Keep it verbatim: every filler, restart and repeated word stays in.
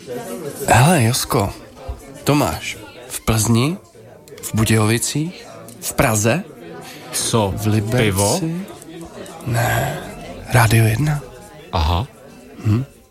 Hele, Josko, Tomáš, v Plzni, v Budějovicích, v Praze, Co, v Liberci... pivo? Ne, Rádio jedna. Aha. Hm?